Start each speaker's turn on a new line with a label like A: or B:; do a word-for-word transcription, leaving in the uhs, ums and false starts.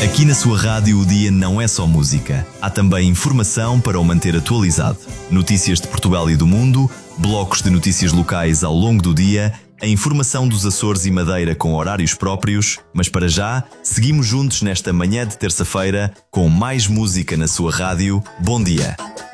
A: Aqui na sua rádio o dia não é só música. Há também informação para o manter atualizado. Notícias de Portugal e do mundo, blocos de notícias locais ao longo do dia, a informação dos Açores e Madeira com horários próprios, mas para já, seguimos juntos nesta manhã de terça-feira com mais música na sua rádio. Bom dia!